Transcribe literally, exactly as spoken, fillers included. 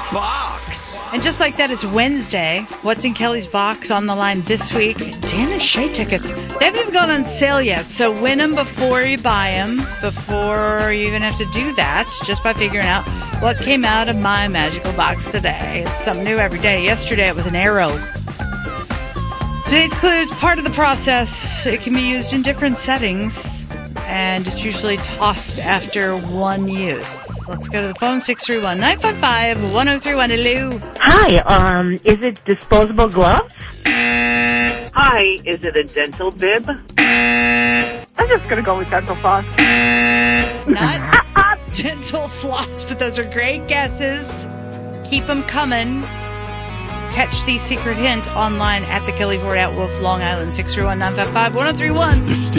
box. And just like that, it's Wednesday. What's in Kelly's box on the line this week? Dan and Shay tickets. They haven't even gone on sale yet, so win them before you buy them, before you even have to do that, just by figuring out what came out of my magical box today. It's something new every day. Yesterday, it was an arrow. Today's clue is part of the process. It can be used in different settings, and it's usually tossed after one use. Let's go to the phone, six three one, nine five five, one oh three one. Hello. Hi, um, is it disposable gloves? Hi, is it a dental bib? I'm just going to go with dental floss. Not dental floss, but those are great guesses. Keep them coming. Catch the secret hint online at the Kelly Ford at Wolf, Long Island, six three one, nine five five, one oh three one.